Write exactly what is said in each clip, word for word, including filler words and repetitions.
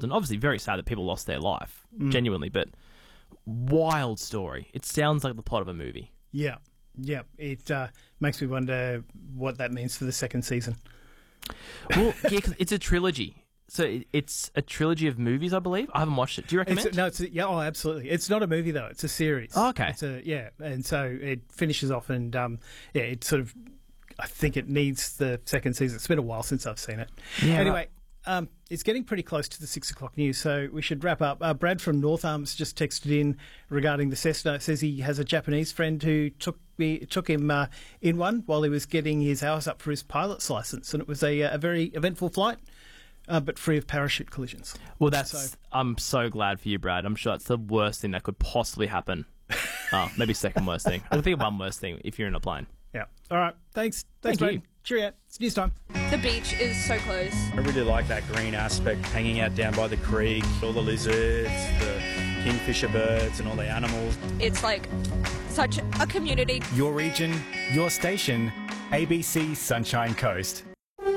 and obviously very sad that people lost their life, mm. genuinely, but wild story. It sounds like the plot of a movie. Yeah, yeah. It uh, makes me wonder what that means for the second season. Well, yeah, 'cause it's a trilogy. So it, it's a trilogy of movies, I believe. I haven't watched it. Do you recommend? It's a, no, it's a, yeah, oh, absolutely. It's not a movie though; it's a series. Oh, okay. It's a, yeah, and so it finishes off, and um, yeah, it sort of. I think it needs the second season. It's been a while since I've seen it. Yeah, anyway, right. um, it's getting pretty close to the six o'clock news, so we should wrap up. Uh, Brad from North Arms just texted in regarding the Cessna. Says he has a Japanese friend who took me, took him uh, in one while he was getting his hours up for his pilot's license, and it was a, a very eventful flight. Uh, but free of parachute collisions. Well, that's. So, I'm so glad for you, Brad. I'm sure that's the worst thing that could possibly happen. Oh, maybe second worst thing. I think one worst thing if you're in a plane. Yeah. All right. Thanks. Thanks, Thank mate. you. Cheerio. It's news time. The beach is so close. I really like that green aspect, hanging out down by the creek, all the lizards, the kingfisher birds and all the animals. It's like such a community. Your region, your station, A B C Sunshine Coast.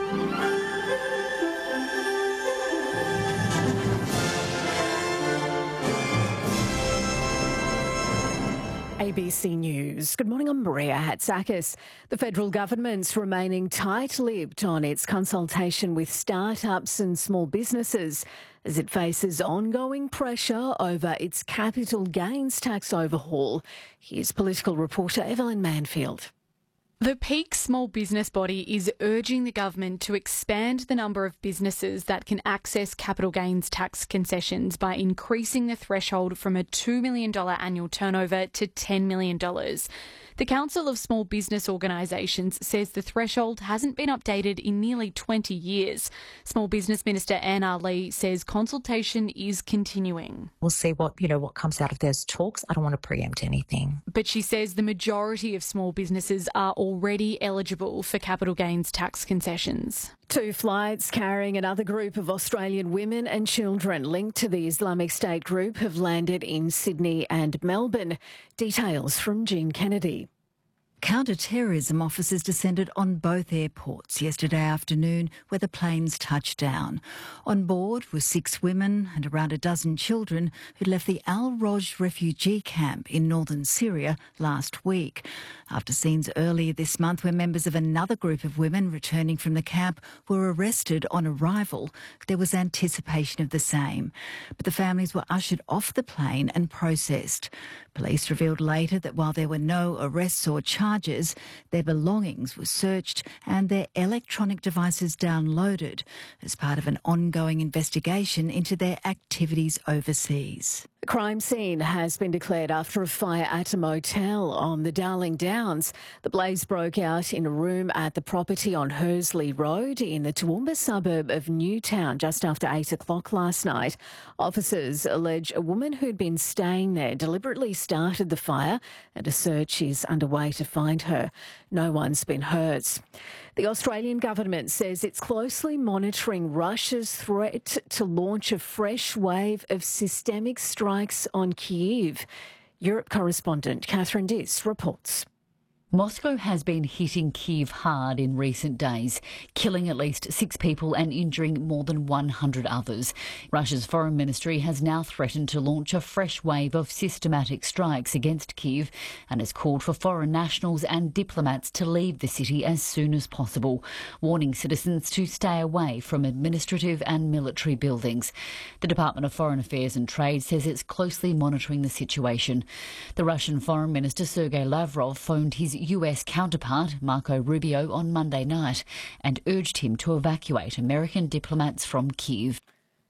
A B C News. Good morning, I'm Maria Hatzakis. The federal government's remaining tight-lipped on its consultation with startups and small businesses as it faces ongoing pressure over its capital gains tax overhaul. Here's political reporter Evelyn Manfield. The peak small business body is urging the government to expand the number of businesses that can access capital gains tax concessions by increasing the threshold from a two million dollars annual turnover to ten million dollars. The Council of Small Business Organisations says the threshold hasn't been updated in nearly twenty years. Small Business Minister Anna Lee says consultation is continuing. We'll see what, you know, what comes out of those talks. I don't want to preempt anything. But she says the majority of small businesses are already eligible for capital gains tax concessions. Two flights carrying another group of Australian women and children linked to the Islamic State group have landed in Sydney and Melbourne. Details from Jean Kennedy. Counter-terrorism officers descended on both airports yesterday afternoon where the planes touched down. On board were six women and around a dozen children who left the Al-Roj refugee camp in northern Syria last week. After scenes earlier this month where members of another group of women returning from the camp were arrested on arrival, there was anticipation of the same. But the families were ushered off the plane and processed. Police revealed later that while there were no arrests or charges, their belongings were searched and their electronic devices downloaded as part of an ongoing investigation into their activities overseas. The crime scene has been declared after a fire at a motel on the Darling Downs. The blaze broke out in a room at the property on Hursley Road in the Toowoomba suburb of Newtown just after eight o'clock last night. Officers allege a woman who'd been staying there deliberately started the fire and a search is underway to find her. No one's been hurt. The Australian government says it's closely monitoring Russia's threat to launch a fresh wave of systemic strikes on Kyiv. Europe correspondent Catherine Diss reports. Moscow has been hitting Kyiv hard in recent days, killing at least six people and injuring more than one hundred others. Russia's foreign ministry has now threatened to launch a fresh wave of systematic strikes against Kyiv and has called for foreign nationals and diplomats to leave the city as soon as possible, warning citizens to stay away from administrative and military buildings. The Department of Foreign Affairs and Trade says it's closely monitoring the situation. The Russian Foreign Minister Sergei Lavrov phoned his U S counterpart, Marco Rubio, on Monday night and urged him to evacuate American diplomats from Kyiv.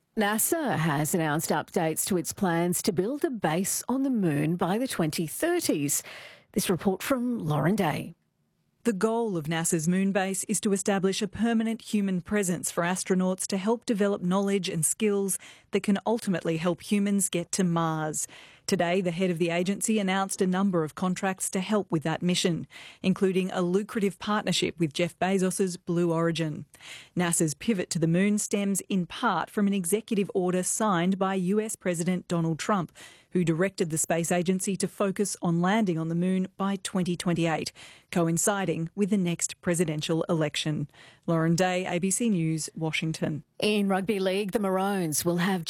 NASA has announced updates to its plans to build a base on the moon by the twenty thirties. This report from Lauren Day. The goal of NASA's moon base is to establish a permanent human presence for astronauts to help develop knowledge and skills that can ultimately help humans get to Mars. Today, the head of the agency announced a number of contracts to help with that mission, including a lucrative partnership with Jeff Bezos's Blue Origin. NASA's pivot to the moon stems in part from an executive order signed by U S President Donald Trump, who directed the space agency to focus on landing on the moon by twenty twenty-eight, coinciding with the next presidential election. Lauren Day, A B C News, Washington. In rugby league, the Maroons will have